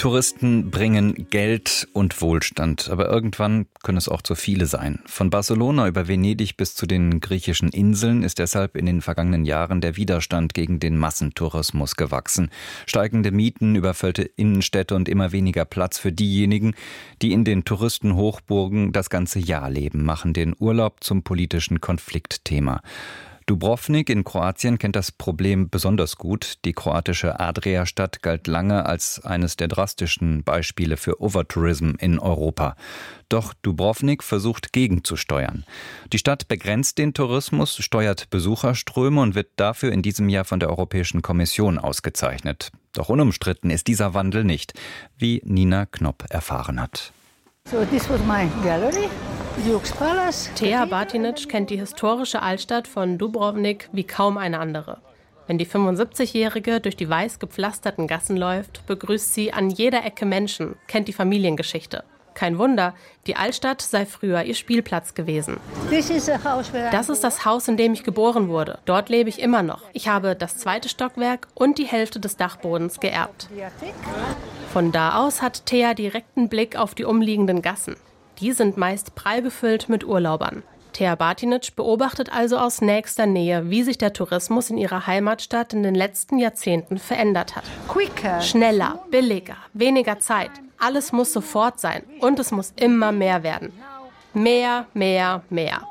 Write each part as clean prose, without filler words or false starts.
Touristen bringen Geld und Wohlstand, aber irgendwann können es auch zu viele sein. Von Barcelona über Venedig bis zu den griechischen Inseln ist deshalb in den vergangenen Jahren der Widerstand gegen den Massentourismus gewachsen. Steigende Mieten, überfüllte Innenstädte und immer weniger Platz für diejenigen, die in den Touristenhochburgen das ganze Jahr leben, machen den Urlaub zum politischen Konfliktthema. Dubrovnik in Kroatien kennt das Problem besonders gut. Die kroatische Adria-Stadt galt lange als eines der drastischen Beispiele für Overtourism in Europa. Doch Dubrovnik versucht gegenzusteuern. Die Stadt begrenzt den Tourismus, steuert Besucherströme und wird dafür in diesem Jahr von der Europäischen Kommission ausgezeichnet. Doch unumstritten ist dieser Wandel nicht, wie Nina Knopp erfahren hat. So, this was my gallery. Duke's Palace. Thea Batinic kennt die historische Altstadt von Dubrovnik wie kaum eine andere. Wenn die 75-Jährige durch die weiß gepflasterten Gassen läuft, begrüßt sie an jeder Ecke Menschen, kennt die Familiengeschichte. Kein Wunder, die Altstadt sei früher ihr Spielplatz gewesen. Das ist das Haus, in dem ich geboren wurde. Dort lebe ich immer noch. Ich habe das 2. Stockwerk und die Hälfte des Dachbodens geerbt. Von da aus hat Thea direkten Blick auf die umliegenden Gassen. Die sind meist prall gefüllt mit Urlaubern. Thea Batinic beobachtet also aus nächster Nähe, wie sich der Tourismus in ihrer Heimatstadt in den letzten Jahrzehnten verändert hat. Schneller, billiger, weniger Zeit. Alles muss sofort sein und es muss immer mehr werden. Mehr, mehr, mehr.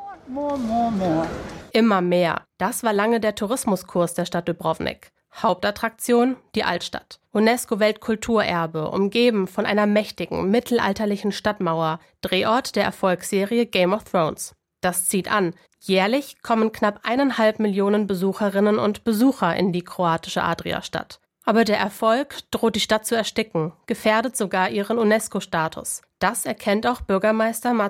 Immer mehr. Das war lange der Tourismuskurs der Stadt Dubrovnik. Hauptattraktion, die Altstadt. UNESCO-Weltkulturerbe, umgeben von einer mächtigen, mittelalterlichen Stadtmauer, Drehort der Erfolgsserie Game of Thrones. Das zieht an. Jährlich kommen knapp 1,5 Millionen Besucherinnen und Besucher in die kroatische Adria-Stadt. Aber der Erfolg droht die Stadt zu ersticken, gefährdet sogar ihren UNESCO-Status. Das erkennt auch Bürgermeister